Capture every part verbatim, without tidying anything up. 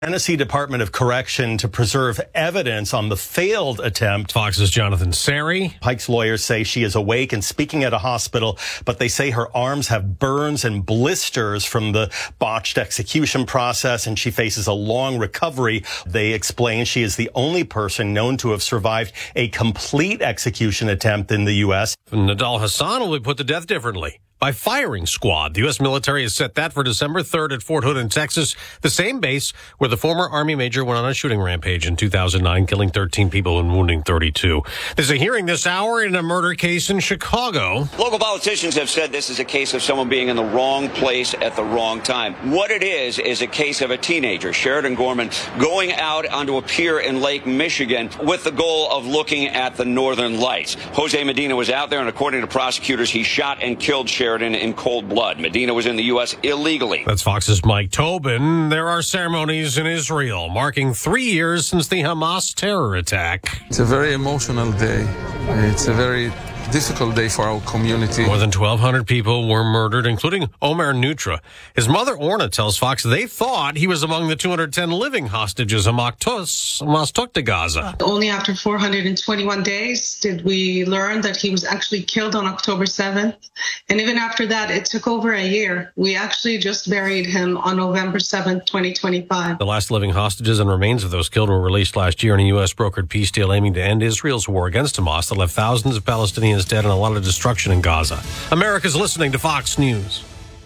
Tennessee Department of Correction to preserve evidence on the failed attempt. Fox's Jonathan Sari. Pike's lawyers say she is awake and speaking at a hospital, but they say her arms have burns and blisters from the botched execution process, and she faces a long recovery. They explain she is the only person known to have survived a complete execution attempt in the U S. Nadal Hassan will be put to death differently by firing squad. The U S military has set that for December third at Fort Hood in Texas, the same base where the former Army major went on a shooting rampage in two thousand nine, killing thirteen people and wounding thirty-two. There's a hearing this hour in a murder case in Chicago. Local politicians have said this is a case of someone being in the wrong place at the wrong time. What it is is a case of a teenager, Sheridan Gorman, going out onto a pier in Lake Michigan with the goal of looking at the northern lights. Jose Medina was out there, and according to prosecutors, he shot and killed Sheridan in cold blood. Medina was in the U S illegally. That's Fox's Mike Tobin. There are ceremonies in Israel marking three years since the Hamas terror attack. It's a very emotional day. It's a very difficult day for our community. More than twelve hundred people were murdered, including Omer Nutra. His mother, Orna, tells Fox they thought he was among the two hundred ten living hostages Hamas took to Gaza. Only after four hundred twenty-one days did we learn that he was actually killed on October seventh. And even after that, it took over a year. We actually just buried him on November seventh, twenty twenty-five. The last living hostages and remains of those killed were released last year in a U S brokered peace deal aiming to end Israel's war against Hamas that left thousands of Palestinians dead and a lot of destruction in Gaza. America's listening to Fox News.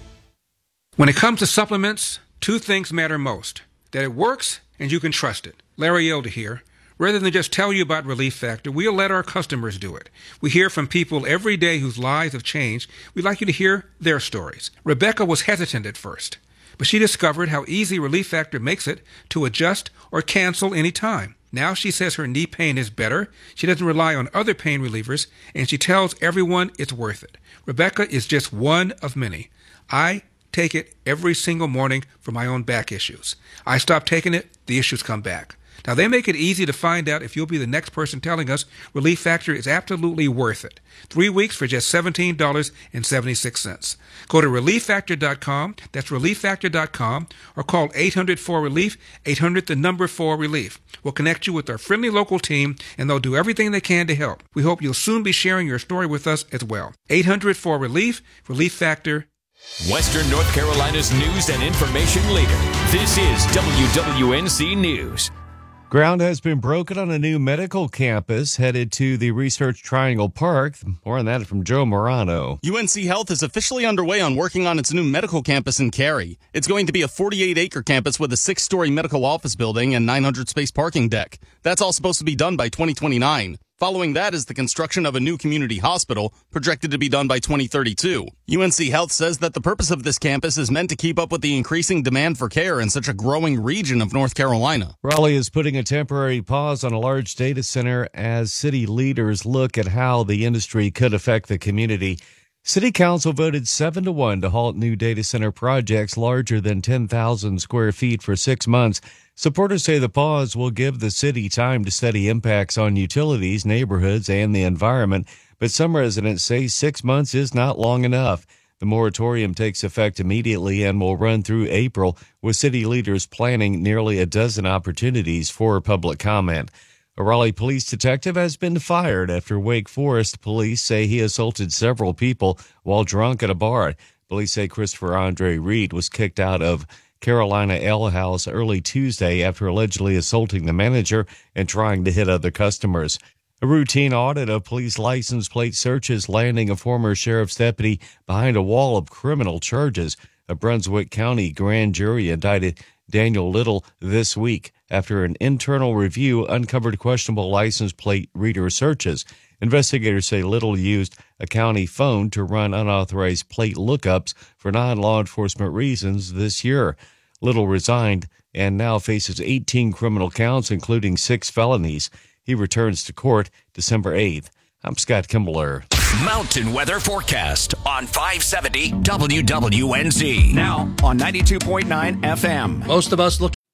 When it comes to supplements, two things matter most: that it works and you can trust it. Larry Elder here. Rather than just tell you about Relief Factor, we'll let our customers do it. We hear from people every day whose lives have changed. We'd like you to hear their stories. Rebecca was hesitant at first, but she discovered how easy Relief Factor makes it to adjust or cancel any time. Now she says her knee pain is better, she doesn't rely on other pain relievers, and she tells everyone it's worth it. Rebecca is just one of many. I take it every single morning for my own back issues. I stop taking it, the issues come back. Now, they make it easy to find out if you'll be the next person telling us Relief Factor is absolutely worth it. Three weeks for just seventeen dollars and seventy-six cents. Go to relief factor dot com, that's relief factor dot com, or call eight hundred four relief, eight hundred the number four relief. We'll connect you with our friendly local team, and they'll do everything they can to help. We hope you'll soon be sharing your story with us as well. eight hundred four relief, Relief Factor. Western North Carolina's news and information leader. This is W W N C News. Ground has been broken on a new medical campus headed to the Research Triangle Park. More on that from Joe Morano. U N C Health is officially underway on working on its new medical campus in Cary. It's going to be a forty-eight acre campus with a six-story medical office building and nine hundred space parking deck. That's all supposed to be done by twenty twenty-nine. Following that is the construction of a new community hospital, projected to be done by twenty thirty-two. U N C Health says that the purpose of this campus is meant to keep up with the increasing demand for care in such a growing region of North Carolina. Raleigh is putting a temporary pause on a large data center as city leaders look at how the industry could affect the community. City Council voted seven to one to halt new data center projects larger than ten thousand square feet for six months. Supporters say the pause will give the city time to study impacts on utilities, neighborhoods, and the environment, but some residents say six months is not long enough. The moratorium takes effect immediately and will run through April, with city leaders planning nearly a dozen opportunities for public comment. A Raleigh police detective has been fired after Wake Forest police say he assaulted several people while drunk at a bar. Police say Christopher Andre Reed was kicked out of Carolina Ale House early Tuesday after allegedly assaulting the manager and trying to hit other customers. A routine audit of police license plate searches landing a former sheriff's deputy behind a wall of criminal charges. A Brunswick County grand jury indicted Daniel Little this week after an internal review uncovered questionable license plate reader searches. Investigators say Little used a county phone to run unauthorized plate lookups for non-law enforcement reasons this year. Little resigned and now faces eighteen criminal counts, including six felonies. He returns to court December eighth. I'm Scott Kimbler. Mountain weather forecast on five seventy W W N Z. Now on ninety-two point nine F M. Most of us look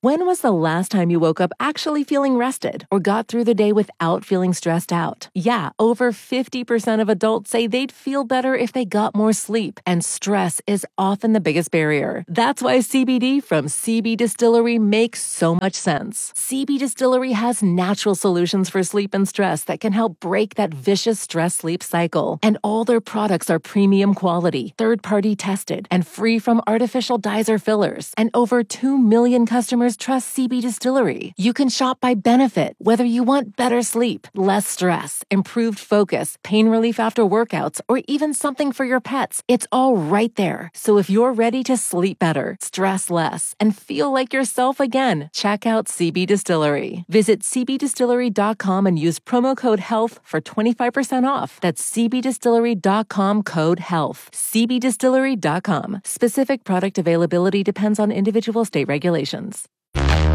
When was the last time you woke up actually feeling rested or got through the day without feeling stressed out? Yeah, over fifty percent of adults say they'd feel better if they got more sleep, and stress is often the biggest barrier. That's why C B D from C B Distillery makes so much sense. C B Distillery has natural solutions for sleep and stress that can help break that vicious stress-sleep cycle. And all their products are premium quality, third-party tested, and free from artificial dyes or fillers. And over two million customers trust C B Distillery. You can shop by benefit, whether you want better sleep, less stress, improved focus, pain relief after workouts, or even something for your pets. It's all right there. So if you're ready to sleep better, stress less, and feel like yourself again, check out C B Distillery. Visit c b distillery dot com and use promo code HEALTH for twenty-five percent off. That's c b distillery dot com code HEALTH. c b distillery dot com. Specific product availability depends on individual state regulations.